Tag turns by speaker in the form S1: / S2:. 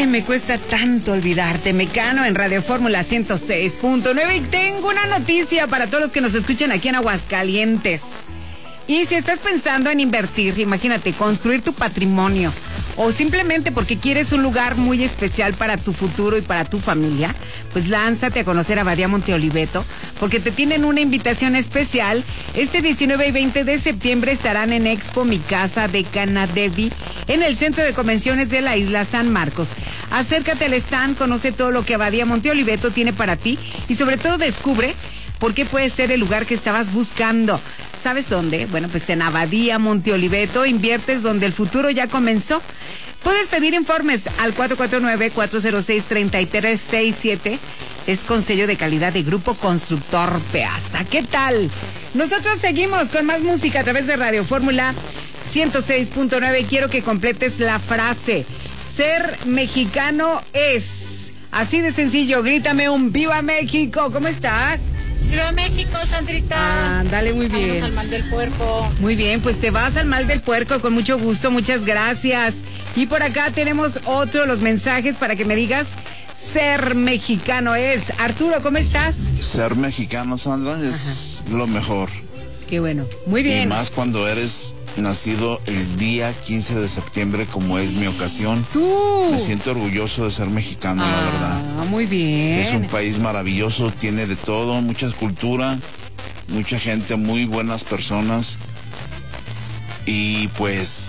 S1: Ay, me cuesta tanto olvidarte. Mecano en Radio Fórmula 106.9 y tengo una noticia para todos los que nos escuchan aquí en Aguascalientes. Y si estás pensando en invertir, imagínate, construir tu patrimonio o simplemente porque quieres un lugar muy especial para tu futuro y para tu familia, pues lánzate a conocer Abadía Monte Oliveto, porque te tienen una invitación especial. Este 19 y 20 de septiembre estarán en Expo Mi Casa de Canadevi, en el Centro de Convenciones de la Isla San Marcos. Acércate al stand, conoce todo lo que Abadía Monte Oliveto tiene para ti y sobre todo descubre por qué puede ser el lugar que estabas buscando. ¿Sabes dónde? Bueno, pues en Abadía Monte Oliveto inviertes donde el futuro ya comenzó. Puedes pedir informes al 449-406-3367. Es con sello de calidad de Grupo Constructor Peasa. ¿Qué tal? Nosotros seguimos con más música a través de Radio Fórmula 106.9. Quiero que completes la frase. Ser mexicano es. Así de sencillo. Grítame un ¡Viva México! ¿Cómo estás?
S2: ¡Viva México, Sandrita!
S1: Ándale, muy bien.
S2: Vamos al Mal del Puerco.
S1: Muy bien, pues te vas al Mal del Puerco con mucho gusto, muchas gracias. Y por acá tenemos los mensajes para que me digas, ser mexicano es. Arturo, ¿cómo estás?
S3: Ser mexicano, Sandra, es lo mejor.
S1: Qué bueno, muy bien.
S3: Y más cuando eres nacido el día 15 de septiembre, como es mi ocasión.
S1: Tú.
S3: Me siento orgulloso de ser mexicano, la verdad.
S1: Muy bien.
S3: Es un país maravilloso, tiene de todo, mucha cultura, mucha gente, muy buenas personas. Y pues